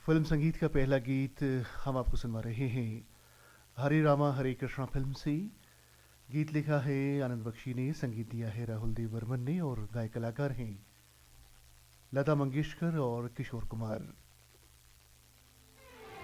Film संगीत का पहला गीत हम आपको सुनवा रहे हैं हरे रामा हरे कृष्णा फिल्म से। गीत लिखा है आनंद बख्शी ने, संगीत दिया है राहुल देव बर्मन ने और गायक कलाकार हैं लता मंगेशकर और किशोर कुमार।